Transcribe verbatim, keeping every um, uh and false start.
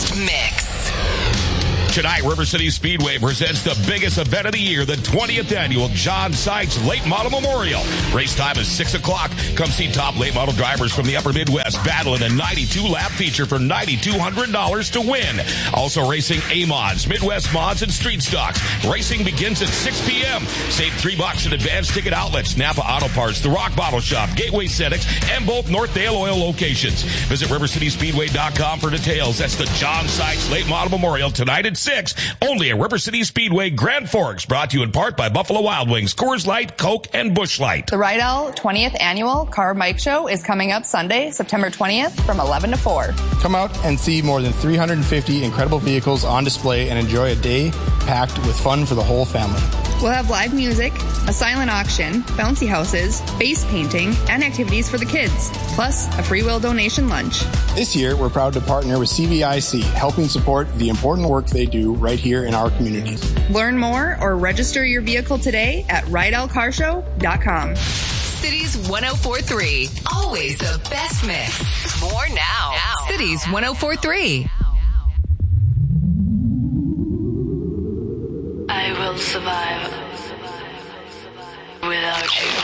best mix. Tonight, River City Speedway presents the biggest event of the year, the twentieth annual John Sykes Late Model Memorial. Race time is six o'clock. Come see top late model drivers from the upper Midwest battle in a ninety-two lap feature for nine thousand two hundred dollars to win. Also racing A-Mods, Midwest Mods, and Street Stocks. Racing begins at six p.m. Save three bucks at advanced ticket outlets, Napa Auto Parts, The Rock Bottle Shop, Gateway Cenex, and both Northdale Oil locations. Visit river city speedway dot com for details. That's the John Sykes Late Model Memorial tonight at six, only at River City Speedway, Grand Forks, brought to you in part by Buffalo Wild Wings, Coors Light, Coke, and Busch Light. The Rydell twentieth Annual Car Bike Show is coming up Sunday, September twentieth from eleven to four. Come out and see more than three hundred fifty incredible vehicles on display and enjoy a day packed with fun for the whole family. We'll have live music, a silent auction, bouncy houses, face painting, and activities for the kids, plus a free will donation lunch. This year, we're proud to partner with C V I C, helping support the important work they do right here in our communities. Learn more or register your vehicle today at rydell car show dot com. Cities one oh four point three, always the best mix. More now. now. Cities one oh four point three. I will survive without you.